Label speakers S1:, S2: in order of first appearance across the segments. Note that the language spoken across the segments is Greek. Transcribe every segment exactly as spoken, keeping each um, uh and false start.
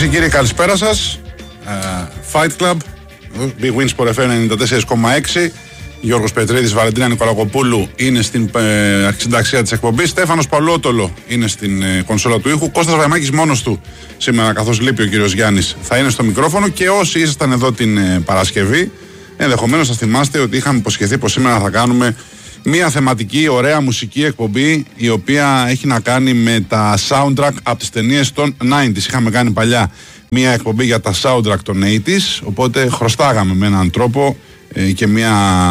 S1: και κύριοι, καλησπέρα σας. uh, Fight Club, Big Win Sport εφ εμ ενενήντα τέσσερα κόμμα έξι. Γιώργος Πετρίδης, Βαλεντίνα Νικολακοπούλου είναι στην ε, αρχισυνταξία της εκπομπής. Στέφανος Παλότολο είναι στην ε, κονσόλα του ήχου. Κώστας Βαϊμάκης μόνος του σήμερα, καθώς λείπει ο κύριος Γιάννης, θα είναι στο μικρόφωνο. Και όσοι ήσασταν εδώ την ε, Παρασκευή, ενδεχομένως θα θυμάστε ότι είχαμε υποσχεθεί πως σήμερα θα κάνουμε μια θεματική, ωραία μουσική εκπομπή, η οποία έχει να κάνει με τα soundtrack από τις ταινίες των ενενήντα. Είχαμε κάνει παλιά μια εκπομπή για τα soundtrack των ογδόντα, οπότε χρωστάγαμε με έναν τρόπο ε, και μια,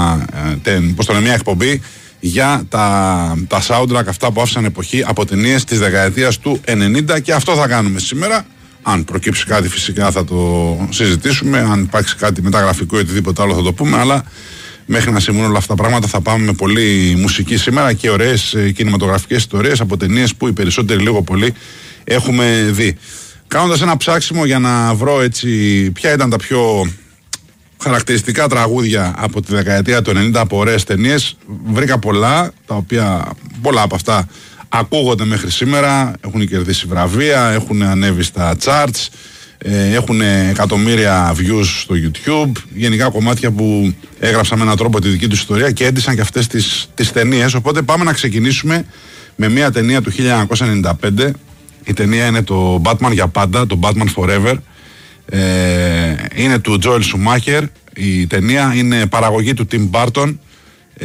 S1: ε, πώς το λένε, μια εκπομπή για τα, τα soundtrack αυτά που άφησαν εποχή από ταινίες της δεκαετίας του ενενήντα, και αυτό θα κάνουμε σήμερα. Αν προκύψει κάτι, φυσικά θα το συζητήσουμε. Αν υπάρξει κάτι μεταγραφικό ή οτιδήποτε άλλο θα το πούμε, αλλά μέχρι να συμβούν όλα αυτά τα πράγματα θα πάμε με πολύ μουσική σήμερα και ωραίες κινηματογραφικές ιστορίες από ταινίες που οι περισσότεροι λίγο πολύ έχουμε δει. Κάνοντας ένα ψάξιμο για να βρω έτσι ποια ήταν τα πιο χαρακτηριστικά τραγούδια από τη δεκαετία του ενενήντα από ωραίες ταινίες, βρήκα πολλά, τα οποία πολλά από αυτά ακούγονται μέχρι σήμερα, έχουν κερδίσει βραβεία, έχουν ανέβει στα charts, έχουν εκατομμύρια views στο YouTube, γενικά κομμάτια που έγραψαν με έναν τρόπο τη δική του ιστορία και έντυσαν και αυτές τις, τις ταινίες. Οπότε πάμε να ξεκινήσουμε με μια ταινία του χίλια εννιακόσια ενενήντα πέντε. Η ταινία είναι το Batman για πάντα, το Batman Forever. ε, είναι του Joel Schumacher. Η ταινία είναι παραγωγή του Tim Burton, ε,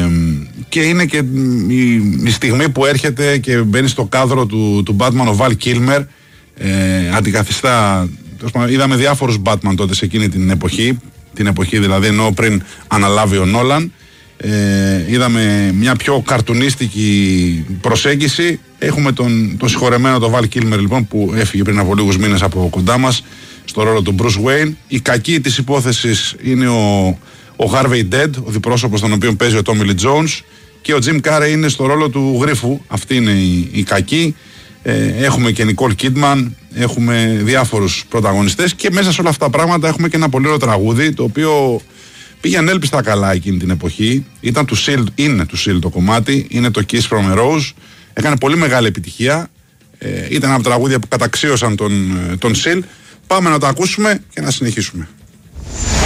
S1: και είναι και η, η στιγμή που έρχεται και μπαίνει στο κάδρο του, του Batman ο Val Kilmer. Ε, αντικαθιστά, είδαμε διάφορους Batman τότε σε εκείνη την εποχή, την εποχή δηλαδή ενώ πριν αναλάβει ο Νόλαν. ε, είδαμε μια πιο καρτουνίστικη προσέγγιση. Έχουμε τον, τον συγχωρεμένο τον Val Kilmer, λοιπόν, που έφυγε πριν από λίγους μήνες από κοντά μας στο ρόλο του Bruce Wayne. Η κακή της υπόθεσης είναι ο, ο Harvey Dent, ο διπρόσωπος τον οποίο παίζει ο Tommy Lee Jones, και ο Jim Carrey είναι στο ρόλο του γρίφου. Αυτή είναι η, η κακή. Ε, έχουμε και Nicole Kidman, έχουμε διάφορους πρωταγωνιστές, και μέσα σε όλα αυτά τα πράγματα έχουμε και ένα πολύ ωραίο τραγούδι, το οποίο πήγε ανέλπιστα καλά εκείνη την εποχή. Ήταν του Seal, είναι του Seal το κομμάτι, είναι το Kiss from a Rose. Έκανε πολύ μεγάλη επιτυχία. Ε, ήταν από τα τραγούδια που καταξίωσαν τον, τον Seal. Πάμε να το ακούσουμε και να συνεχίσουμε.